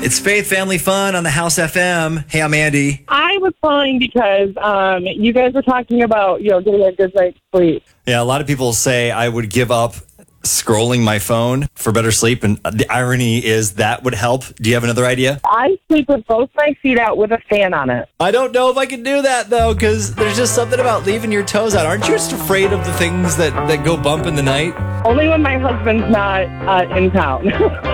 It's Faith Family Fun on the House FM. Hey, I'm Andy. I was calling because you guys were talking about, getting a good night's sleep. Yeah, a lot of people say I would give up scrolling my phone for better sleep, and the irony is that would help. Do you have another idea? I sleep with both my feet out with a fan on it. I don't know if I can do that, though, because there's just something about leaving your toes out. Aren't you just afraid of the things that go bump in the night? Only when my husband's not in town.